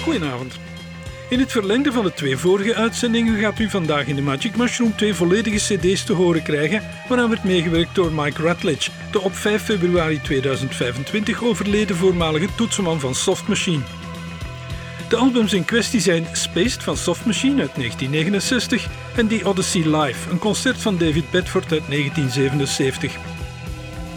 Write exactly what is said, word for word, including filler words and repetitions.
Goedenavond. In het verlengde van de twee vorige uitzendingen gaat u vandaag in de Magic Mushroom twee volledige cd's te horen krijgen, waaraan werd meegewerkt door Mike Rutledge, de op vijf februari tweeduizend vijfentwintig overleden voormalige toetsenman van Soft Machine. De albums in kwestie zijn Spaced van Soft Machine uit negentien negenenzestig en The Odyssey Live, een concert van David Bedford uit negentien zevenenzeventig.